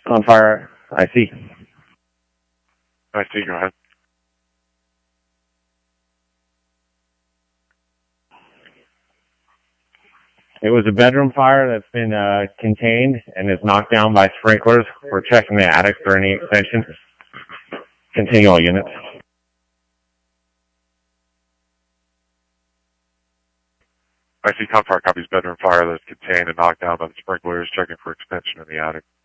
On fire, I see. I see, go ahead. It was a bedroom fire that's been contained and is knocked down by sprinklers. We're checking the attic for any extension. Continue all units. I see, Confire copies bedroom fire that's contained and knocked down by the sprinklers, checking for extension in the attic.